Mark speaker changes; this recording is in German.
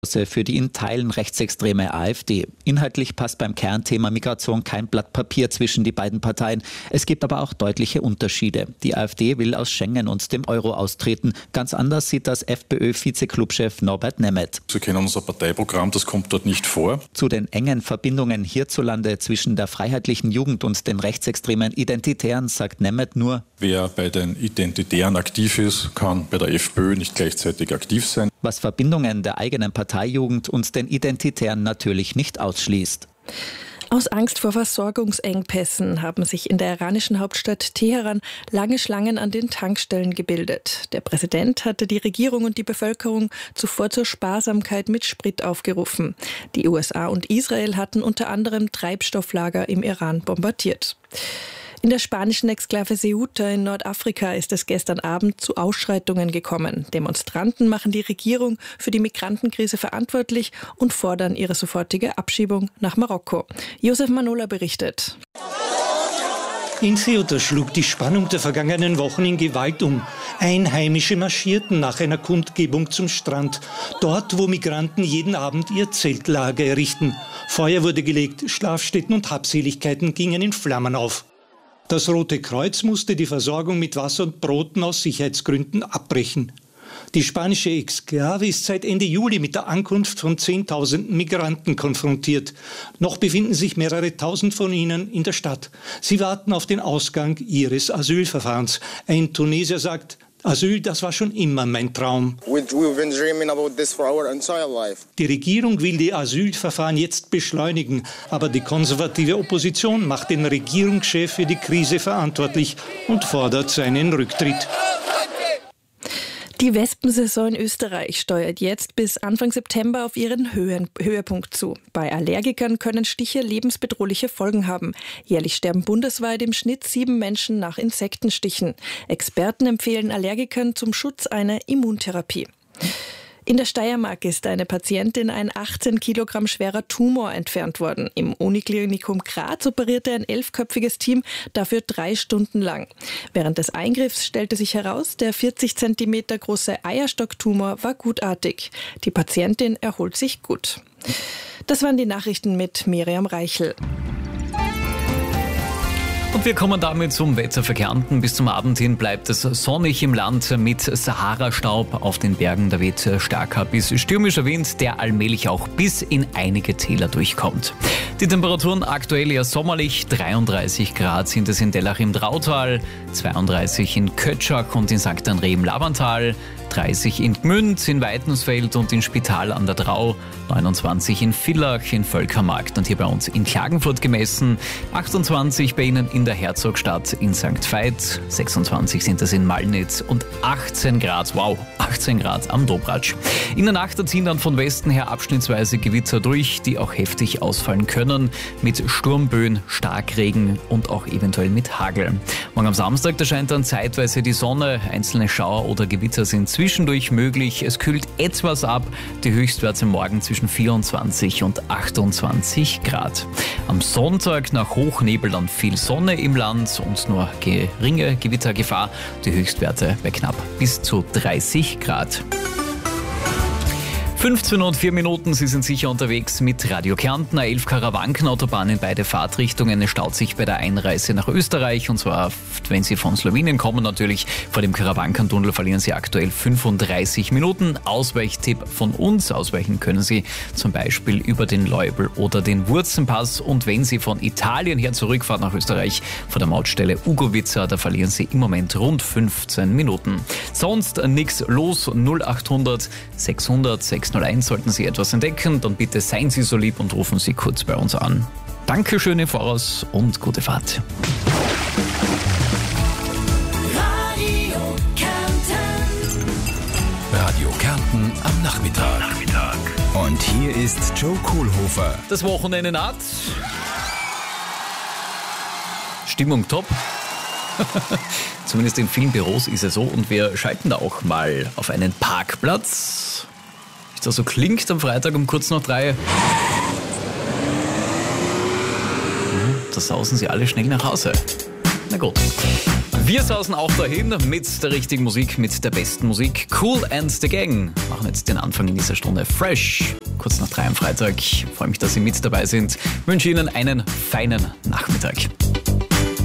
Speaker 1: für die in Teilen rechtsextreme AfD. Inhaltlich passt beim Kernthema Migration kein Blatt Papier zwischen die beiden Parteien. Es gibt aber auch deutliche Unterschiede. Die AfD will aus Schengen und dem Euro austreten. Ganz anders sieht das FPÖ-Vize-Clubchef Norbert Nemeth.
Speaker 2: Sie kennen unser Parteiprogramm, das kommt dort nicht vor.
Speaker 1: Zu den engen Verbindungen hierzulande zwischen der freiheitlichen Jugend und den rechtsextremen Identitären sagt Nemeth nur:
Speaker 2: Wer bei den Identitären aktiv ist, kann bei der FPÖ nicht gleichzeitig aktiv sein.
Speaker 1: Was Verbindungen der eigenen Parteijugend und den Identitären natürlich nicht ausschließt.
Speaker 3: Aus Angst vor Versorgungsengpässen haben sich in der iranischen Hauptstadt Teheran lange Schlangen an den Tankstellen gebildet. Der Präsident hatte die Regierung und die Bevölkerung zuvor zur Sparsamkeit mit Sprit aufgerufen. Die USA und Israel hatten unter anderem Treibstofflager im Iran bombardiert. In der spanischen Exklave Ceuta in Nordafrika ist es gestern Abend zu Ausschreitungen gekommen. Demonstranten machen die Regierung für die Migrantenkrise verantwortlich und fordern ihre sofortige Abschiebung nach Marokko. Josef Manola berichtet.
Speaker 4: In Ceuta schlug die Spannung der vergangenen Wochen in Gewalt um. Einheimische marschierten nach einer Kundgebung zum Strand. Dort, wo Migranten jeden Abend ihr Zeltlager errichten. Feuer wurde gelegt, Schlafstätten und Habseligkeiten gingen in Flammen auf. Das Rote Kreuz musste die Versorgung mit Wasser und Broten aus Sicherheitsgründen abbrechen. Die spanische Exklave ist seit Ende Juli mit der Ankunft von Zehntausenden Migranten konfrontiert. Noch befinden sich mehrere tausend von ihnen in der Stadt. Sie warten auf den Ausgang ihres Asylverfahrens. Ein Tunesier sagt: Asyl, das war schon immer mein Traum. Die Regierung will die Asylverfahren jetzt beschleunigen, aber die konservative Opposition macht den Regierungschef für die Krise verantwortlich und fordert seinen Rücktritt.
Speaker 3: Die Wespensaison in Österreich steuert jetzt bis Anfang September auf ihren Höhepunkt zu. Bei Allergikern können Stiche lebensbedrohliche Folgen haben. Jährlich sterben bundesweit im Schnitt 7 Menschen nach Insektenstichen. Experten empfehlen Allergikern zum Schutz eine Immuntherapie. In der Steiermark ist eine Patientin ein 18 Kilogramm schwerer Tumor entfernt worden. Im Uniklinikum Graz operierte ein 11-köpfiges Team, dafür 3 Stunden lang. Während des Eingriffs stellte sich heraus, der 40 Zentimeter große Eierstocktumor war gutartig. Die Patientin erholt sich gut. Das waren die Nachrichten mit Miriam Reichel.
Speaker 5: Und wir kommen damit zum Wetter für Kärnten. Bis zum Abend hin bleibt es sonnig im Land mit Sahara-Staub auf den Bergen. Da weht starker bis stürmischer Wind, der allmählich auch bis in einige Täler durchkommt. Die Temperaturen aktuell eher sommerlich. 33 Grad sind es in Dellach im Drautal, 32 in Kötschak und in St. André im Lavantal, 30 in Gmünd, in Weitensfeld und in Spital an der Drau, 29 in Villach, in Völkermarkt und hier bei uns in Klagenfurt gemessen, 28 bei Ihnen in der Herzogstadt in St. Veit, 26 sind es in Malnitz und 18 Grad, wow, 18 Grad am Dobratsch. In der Nacht ziehen dann von Westen her abschnittsweise Gewitter durch, die auch heftig ausfallen können, mit Sturmböen, Starkregen und auch eventuell mit Hagel. Morgen am Samstag, da scheint dann zeitweise die Sonne, einzelne Schauer oder Gewitter sind zwischendurch möglich. Es kühlt etwas ab, die Höchstwerte morgen zwischen 24 und 28 Grad. Am Sonntag nach Hochnebel dann viel Sonne im Land und nur geringe Gewittergefahr. Die Höchstwerte bei knapp bis zu 30 Grad. 15:04, Sie sind sicher unterwegs mit Radio Kärnten. 11 Karawankenautobahn in beide Fahrtrichtungen. Es staut sich bei der Einreise nach Österreich und zwar, wenn Sie von Slowenien kommen, natürlich vor dem Karawankentunnel verlieren Sie aktuell 35 Minuten. Ausweichtipp von uns. Ausweichen können Sie zum Beispiel über den Leubel oder den Wurzenpass und wenn Sie von Italien her zurückfahren nach Österreich vor der Mautstelle Ugovica, da verlieren Sie im Moment rund 15 Minuten. Sonst nichts los. 0800 600 601. Sollten Sie etwas entdecken, dann bitte seien Sie so lieb und rufen Sie kurz bei uns an. Dankeschön im Voraus und gute Fahrt.
Speaker 6: Radio Kärnten am Nachmittag. Und hier ist Joe Kohlhofer.
Speaker 5: Das Wochenende naht. Stimmung top. Zumindest in vielen Büros ist es so und wir schalten da auch mal auf einen Parkplatz. Wie das so klingt am Freitag um kurz nach 3. Da sausen sie alle schnell nach Hause. Na gut. Wir sausen auch dahin mit der richtigen Musik, mit der besten Musik. Kool and the Gang machen jetzt den Anfang in dieser Stunde fresh. Kurz nach 3 am Freitag. Ich freue mich, dass Sie mit dabei sind. Ich wünsche Ihnen einen feinen Nachmittag.